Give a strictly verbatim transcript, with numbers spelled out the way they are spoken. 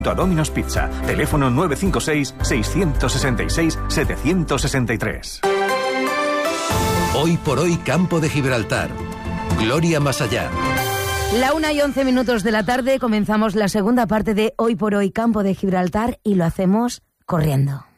a Domino's Pizza. Teléfono nueve cinco seis, seis seis seis, siete seis tres. Hoy por hoy, Campo de Gibraltar. Gloria más allá. La una y once minutos de la tarde comenzamos la segunda parte de Hoy por hoy, Campo de Gibraltar, y lo hacemos corriendo.